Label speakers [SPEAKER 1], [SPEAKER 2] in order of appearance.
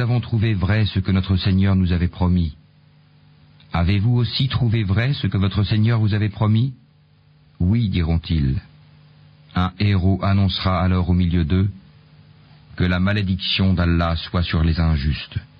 [SPEAKER 1] avons trouvé vrai ce que notre Seigneur nous avait promis. Avez-vous aussi trouvé vrai ce que votre Seigneur vous avait promis? Oui, diront-ils. Un héros annoncera alors au milieu d'eux que la malédiction d'Allah soit sur les injustes.